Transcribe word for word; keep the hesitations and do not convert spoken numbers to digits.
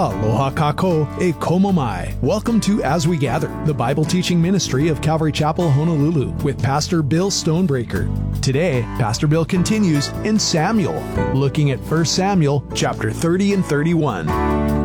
Aloha kako e komo mai. Welcome to As We Gather, the Bible teaching ministry of Calvary Chapel, Honolulu, with Pastor Bill Stonebreaker. Today, Pastor Bill continues in Samuel, looking at First Samuel chapter thirty and thirty-one.